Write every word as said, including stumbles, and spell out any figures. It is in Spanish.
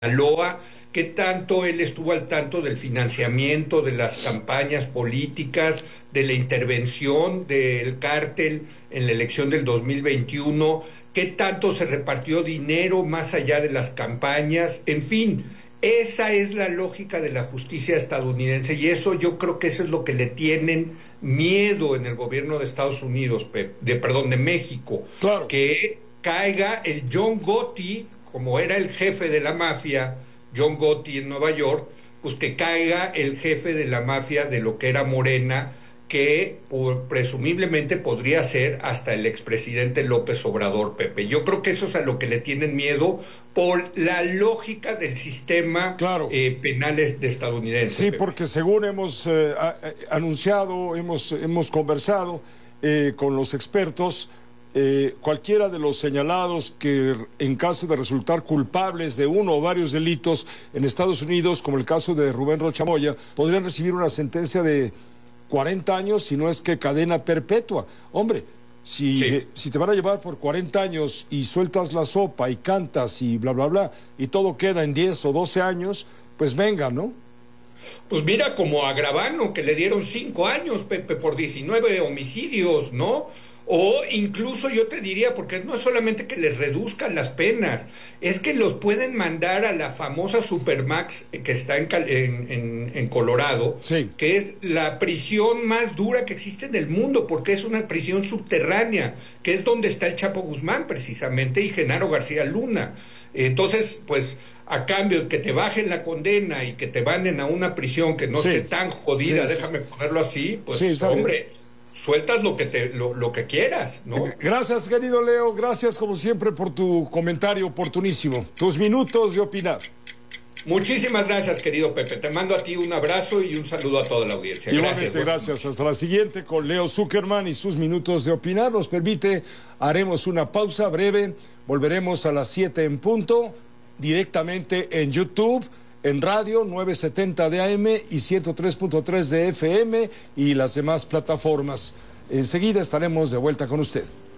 Sinaloa, qué tanto él estuvo al tanto del financiamiento de las campañas políticas, de la intervención del cártel en la elección del dos mil veintiuno, qué tanto se repartió dinero más allá de las campañas, en fin. Esa es la lógica de la justicia estadounidense y eso yo creo que eso es lo que le tienen miedo en el gobierno de Estados Unidos, de, perdón, de México, Claro. que caiga el John Gotti, como era el jefe de la mafia, John Gotti en Nueva York, pues que caiga el jefe de la mafia de lo que era Morena, que por, presumiblemente podría ser hasta el expresidente López Obrador, Pepe. Yo creo que eso es a lo que le tienen miedo por la lógica del sistema Claro. eh, penal de estadounidense. Sí, Pepe. porque según hemos eh, a, a, anunciado, hemos, hemos conversado eh, con los expertos, eh, cualquiera de los señalados que en caso de resultar culpables de uno o varios delitos en Estados Unidos, como el caso de Rubén Rocha Moya, podrían recibir una sentencia de cuarenta años, si no es que cadena perpetua. Hombre, si, Sí. eh, si te van a llevar por cuarenta años y sueltas la sopa y cantas y bla, bla, bla, y todo queda en diez o doce años, pues venga, ¿no? Pues mira, como a Gravano, que le dieron cinco años, Pepe, por diecinueve homicidios, ¿no? O incluso yo te diría, porque no es solamente que les reduzcan las penas, es que los pueden mandar a la famosa Supermax que está en, en, en, en Colorado, Sí. que es la prisión más dura que existe en el mundo, porque es una prisión subterránea, que es donde está el Chapo Guzmán precisamente y Genaro García Luna. Entonces, pues a cambio de que te bajen la condena y que te manden a una prisión que no Sí. esté tan jodida, Sí, sí. déjame ponerlo así, pues Sí, está bien. hombre, sueltas lo que te lo, lo que quieras, ¿no? Gracias, querido Leo, gracias como siempre por tu comentario oportunísimo, tus minutos de opinar. Muchísimas gracias, querido Pepe. Te mando a ti un abrazo y un saludo a toda la audiencia. Igualmente, Gracias. gracias. Hasta la siguiente con Leo Zuckerman y sus minutos de opinar. Nos permite, haremos una pausa breve. Volveremos a las siete en punto, directamente en YouTube, en radio novecientos setenta de A M y ciento tres punto tres de F M y las demás plataformas. Enseguida estaremos de vuelta con usted.